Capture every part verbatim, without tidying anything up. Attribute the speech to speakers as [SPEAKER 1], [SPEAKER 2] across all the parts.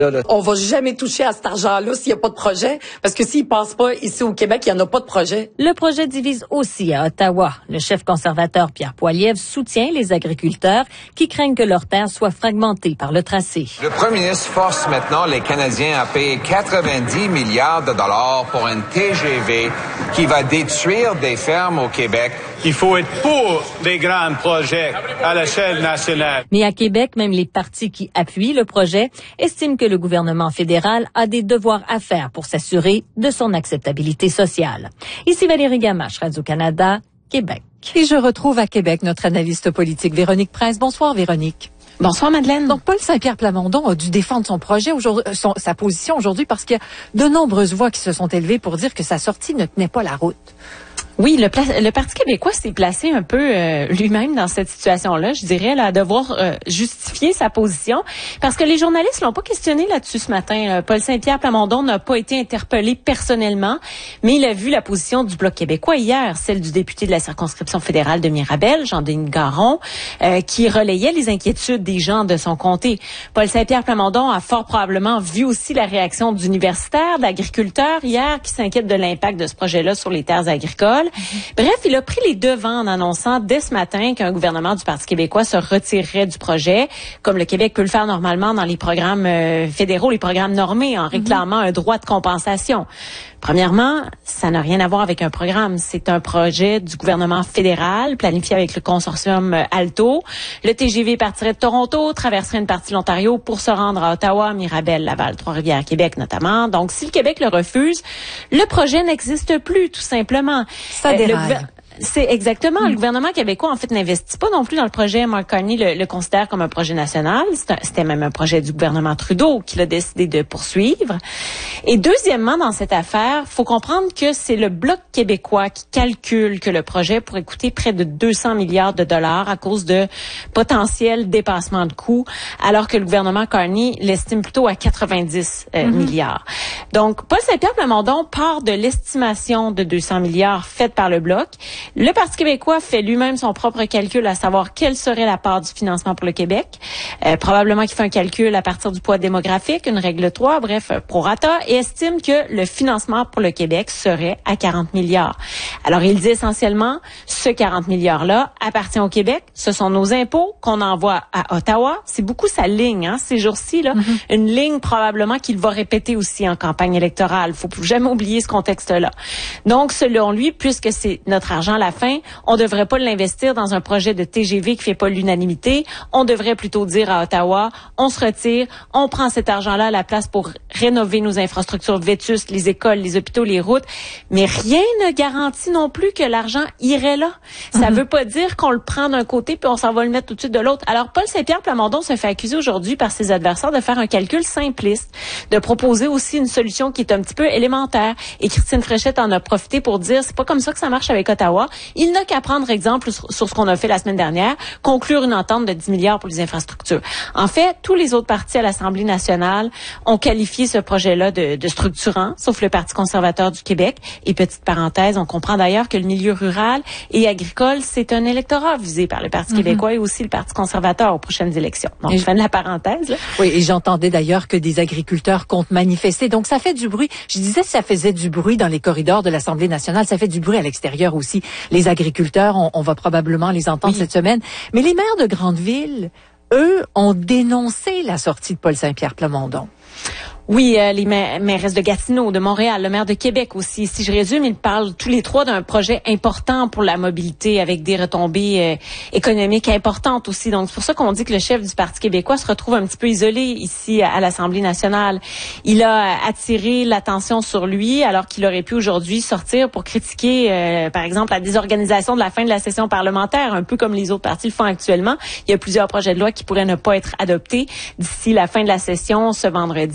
[SPEAKER 1] Là, là. On va jamais toucher à cet argent-là s'il n'y a pas de projet, parce que s'il passe pas ici au Québec, il n'y en a pas de projet.
[SPEAKER 2] Le projet divise aussi à Ottawa. Le chef conservateur Pierre Poilievre soutient les agriculteurs qui craignent que leurs terres soient fragmentées par le tracé.
[SPEAKER 3] Le premier ministre force maintenant les Canadiens à payer quatre-vingt-dix milliards de dollars pour un T G V qui va détruire des fermes au Québec.
[SPEAKER 4] Il faut être pour des grands projets à l'échelle nationale.
[SPEAKER 2] Mais à Québec, même les partis qui appuient le projet estiment que le gouvernement fédéral a des devoirs à faire pour s'assurer de son acceptabilité sociale. Ici Valérie Gamache, Radio-Canada, Québec.
[SPEAKER 5] Et je retrouve à Québec notre analyste politique Véronique Prince. Bonsoir Véronique.
[SPEAKER 6] Bonsoir Madeleine.
[SPEAKER 5] Donc Paul Saint-Pierre Plamondon a dû défendre son projet aujourd'hui, son, sa position aujourd'hui parce qu'il y a de nombreuses voix qui se sont élevées pour dire que sa sortie ne tenait pas la route.
[SPEAKER 6] Oui, le, pla- le Parti québécois s'est placé un peu euh, lui-même dans cette situation-là, je dirais, là, à devoir euh, justifier sa position, parce que les journalistes l'ont pas questionné là-dessus ce matin. Euh, Paul Saint-Pierre Plamondon n'a pas été interpellé personnellement, mais il a vu la position du Bloc québécois hier, celle du député de la circonscription fédérale de Mirabel, Jean-Denis Garon, euh, qui relayait les inquiétudes des gens de son comté. Paul Saint-Pierre Plamondon a fort probablement vu aussi la réaction d'universitaires, d'agriculteurs hier, qui s'inquiètent de l'impact de ce projet-là sur les terres agricoles. Bref, il a pris les devants en annonçant dès ce matin qu'un gouvernement du Parti québécois se retirerait du projet, comme le Québec peut le faire normalement dans les programmes euh, fédéraux, les programmes normés, en réclamant mm-hmm. un droit de compensation. Premièrement, ça n'a rien à voir avec un programme. C'est un projet du gouvernement fédéral, planifié avec le consortium Alto. Le T G V partirait de Toronto, traverserait une partie de l'Ontario pour se rendre à Ottawa, Mirabel, Laval, Trois-Rivières, Québec notamment. Donc, si le Québec le refuse, le projet n'existe plus, tout simplement.
[SPEAKER 5] Ça déraille.
[SPEAKER 6] Euh, C'est exactement. Mmh. Le gouvernement québécois, en fait, n'investit pas non plus dans le projet. Mark Carney le, le considère comme un projet national. C'est un, c'était même un projet du gouvernement Trudeau qu'il a décidé de poursuivre. Et deuxièmement, dans cette affaire, faut comprendre que c'est le Bloc québécois qui calcule que le projet pourrait coûter près de deux cents milliards de dollars à cause de potentiels dépassements de coûts, alors que le gouvernement Carney l'estime plutôt à quatre-vingt-dix euh, mmh. milliards. Donc, Paul Saint-Pierre Plamondon part de l'estimation de deux cents milliards faite par le Bloc. Le Parti québécois fait lui-même son propre calcul à savoir quelle serait la part du financement pour le Québec. Euh, probablement qu'il fait un calcul à partir du poids démographique, une règle trois, bref, prorata, et estime que le financement pour le Québec serait à quarante milliards. Alors, il dit essentiellement, ce quarante milliards-là appartient au Québec. Ce sont nos impôts qu'on envoie à Ottawa. C'est beaucoup sa ligne, hein, ces jours-ci, là. Mm-hmm. Une ligne probablement qu'il va répéter aussi en campagne électorale. Faut jamais oublier ce contexte-là. Donc, selon lui, puisque c'est notre argent à la fin, on devrait pas l'investir dans un projet de T G V qui fait pas l'unanimité. On devrait plutôt dire à Ottawa, on se retire, on prend cet argent-là à la place pour rénover nos infrastructures vétustes, les écoles, les hôpitaux, les routes. Mais rien ne garantit non plus que l'argent irait là. Ça mm-hmm. veut pas dire qu'on le prend d'un côté puis on s'en va le mettre tout de suite de l'autre. Alors, Paul Saint-Pierre Plamondon se fait accuser aujourd'hui par ses adversaires de faire un calcul simpliste, de proposer aussi une solution qui est un petit peu élémentaire. Et Christine Fréchette en a profité pour dire, c'est pas comme ça que ça marche avec Ottawa. Il n'a qu'à prendre exemple sur, sur ce qu'on a fait la semaine dernière, conclure une entente de dix milliards pour les infrastructures. En fait, tous les autres partis à l'Assemblée nationale ont qualifié ce projet-là de, de structurant, sauf le Parti conservateur du Québec. Et petite parenthèse, on comprend d'ailleurs que le milieu rural et agricole, c'est un électorat visé par le Parti mm-hmm. québécois et aussi le Parti conservateur aux prochaines élections. Donc, et je fais de la parenthèse, là.
[SPEAKER 5] Oui, et j'entendais d'ailleurs que des agriculteurs comptent manifester. Donc, ça fait du bruit. Je disais que ça faisait du bruit dans les corridors de l'Assemblée nationale. Ça fait du bruit à l'extérieur aussi. Les agriculteurs, on, on va probablement les entendre oui. cette semaine. Mais les maires de grandes villes, eux, ont dénoncé la sortie de Paul Saint-Pierre Plamondon.
[SPEAKER 6] Oui, euh, les ma- maires de Gatineau, de Montréal, le maire de Québec aussi. Si je résume, ils parlent tous les trois d'un projet important pour la mobilité avec des retombées euh, économiques importantes aussi. Donc, c'est pour ça qu'on dit que le chef du Parti québécois se retrouve un petit peu isolé ici à, à l'Assemblée nationale. Il a attiré l'attention sur lui alors qu'il aurait pu aujourd'hui sortir pour critiquer, euh, par exemple, la désorganisation de la fin de la session parlementaire, un peu comme les autres partis le font actuellement. Il y a plusieurs projets de loi qui pourraient ne pas être adoptés d'ici la fin de la session ce vendredi.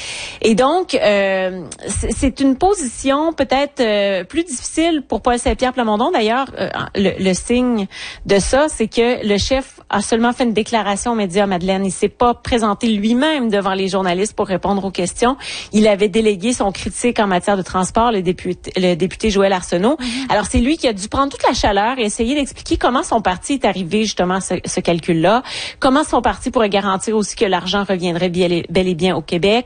[SPEAKER 6] Et donc, euh, c'est une position peut-être euh, plus difficile pour Paul Saint-Pierre Plamondon. D'ailleurs, euh, le, le signe de ça, c'est que le chef a seulement fait une déclaration aux médias, Madeleine. Il s'est pas présenté lui-même devant les journalistes pour répondre aux questions. Il avait délégué son critique en matière de transport, le député, le député Joël Arsenault. Mm-hmm. Alors, c'est lui qui a dû prendre toute la chaleur et essayer d'expliquer comment son parti est arrivé justement à ce, ce calcul-là, comment son parti pourrait garantir aussi que l'argent reviendrait bel et, bel et bien au Québec,